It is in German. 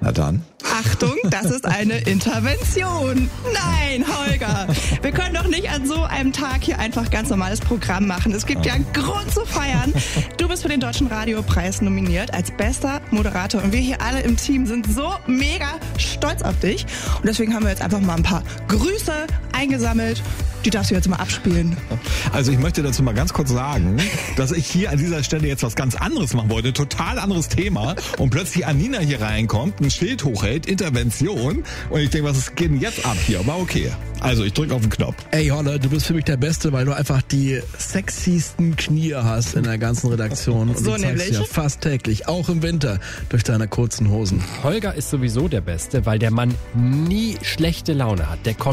Na dann. Achtung, das ist eine Intervention. Nein, Holger, wir können doch nicht an so einem Tag hier einfach ganz normales Programm machen. Es gibt ja einen Grund zu feiern. Du bist für den Deutschen Radiopreis nominiert als bester Moderator und wir hier alle im Team sind so mega stolz auf dich. Und deswegen haben wir jetzt einfach mal ein paar Grüße eingesammelt. Die darfst du jetzt mal abspielen. Also ich möchte dazu mal ganz kurz sagen, dass ich hier an dieser Stelle jetzt was ganz anderes machen wollte, total anderes Thema und plötzlich Anina hier reinkommt, ein Schild hochhält, Intervention und ich denke, was geht denn jetzt ab hier? Aber okay, also ich drücke auf den Knopf. Ey Holle, du bist für mich der Beste, weil du einfach die sexiesten Knie hast in der ganzen Redaktion. Und so du zeigst nämlich? ja fast täglich, auch im Winter, durch deine kurzen Hosen. Holger ist sowieso der Beste, weil der Mann nie schlechte Laune hat. Der kommt